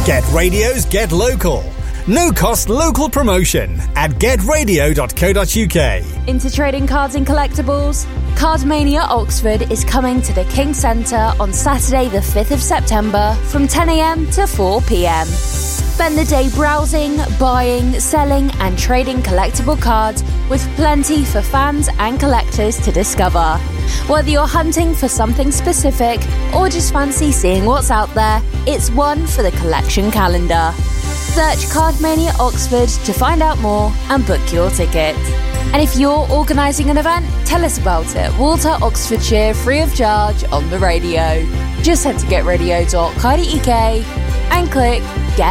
Get Radio's Get Local. No cost local promotion at getradio.co.uk. Into trading cards and collectibles? Cardmania Oxford is coming to the King Centre on Saturday the 5th of September from 10am to 4pm. Spend the day browsing, buying, selling and trading collectible cards with plenty for fans and collectors to discover. Whether you're hunting for something specific or just fancy seeing what's out there, it's one for the collection calendar. Search Cardmania Oxford to find out more and book your ticket. And if you're organising an event, tell us about it. Walter Oxfordshire, free of charge on the radio. Just head to getradio.co.uk and click Get